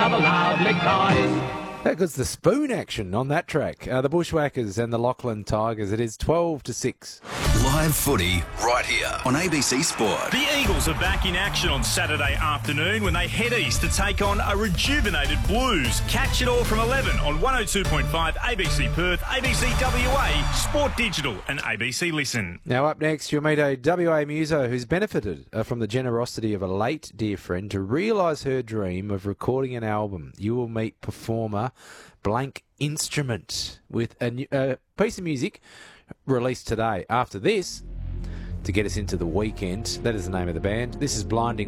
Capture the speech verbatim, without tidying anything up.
of a lovely prize. That was the spoon action on that track. Uh, the Bushwhackers and the Lachlan Tigers. It is twelve to six. Live footy right here on A B C Sport. The Eagles are back in action on Saturday afternoon when they head east to take on a rejuvenated Blues. Catch it all from eleven on one oh two point five A B C Perth, A B C W A, Sport Digital and A B C Listen. Now up next, you'll meet a W A muso who's benefited uh, from the generosity of a late dear friend to realise her dream of recording an album. You will meet performer Blank Instrument with a new, uh, piece of music released today. After this, to get us into the weekend, that is the name of the band. This is Blinding